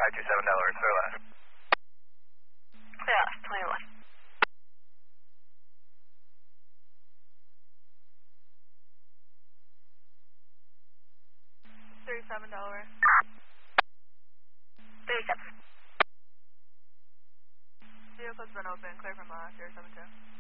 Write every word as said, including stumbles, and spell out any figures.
five two seven Delaware, clear left. Clear left, twenty-one. thirty-seven Delaware. thirty-seven. Vehicle's been open, clear from uh, zero seven two.